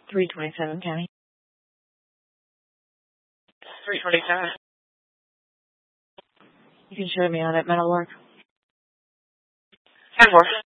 327 County. 327. You can show me on that metalwork. 10-4.